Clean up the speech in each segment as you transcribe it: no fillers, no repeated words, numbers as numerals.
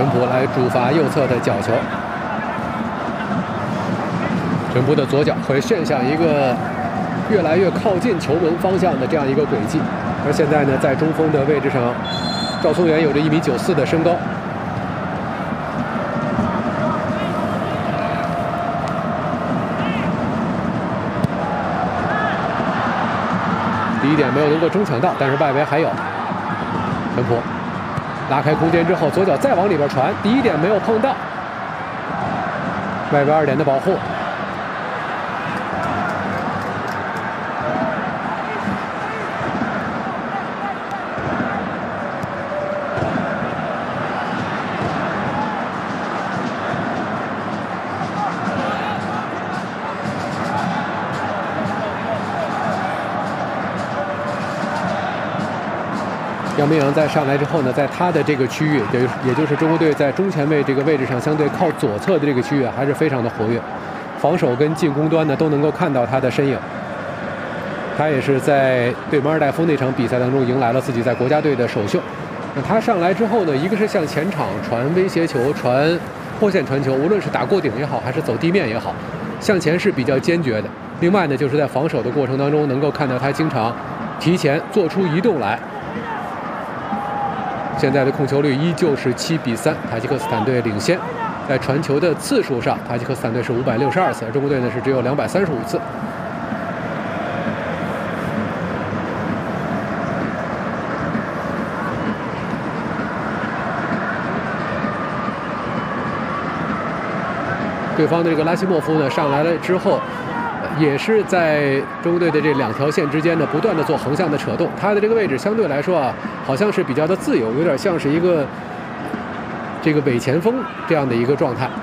陈普来主罚右侧的角球。陈普的左脚会旋向一个越来越靠近球门方向的这样一个轨迹，而现在呢，在中锋的位置上，赵松元有着1.94米的身高。第一点没有能够争抢到，但是外围还有陈普拉开空间之后，左脚再往里边传，第一点没有碰到，外围2点的保护。杨明洋在上来之后呢，在他的这个区域，也就是中国队在中前卫这个位置上，相对靠左侧的这个区域还是非常的活跃，防守跟进攻端呢都能够看到他的身影。他也是在对马尔代夫那场比赛当中迎来了自己在国家队的首秀。那他上来之后呢，一个是向前场传威胁球、传破线传球，无论是打过顶也好，还是走地面也好，向前是比较坚决的。另外呢，就是在防守的过程当中，能够看到他经常提前做出移动来。现在的控球率依旧是7-3，塔吉克斯坦队领先。在传球的次数上，塔吉克斯坦队是562次，而中国队呢是只有235次。对方的这个拉希莫夫呢上来了之后，也是在中国队的这2条线之间呢不断的做横向的扯动，他的这个位置相对来说啊，好像是比较的自由，有点像是一个这个伪前锋这样的一个状态。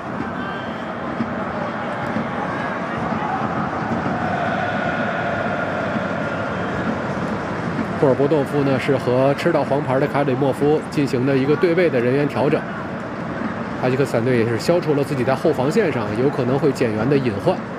霍尔波多夫呢是和吃到黄牌的卡里莫夫进行了一个对位的人员调整，塔吉克斯坦队也是消除了自己在后防线上有可能会减员的隐患。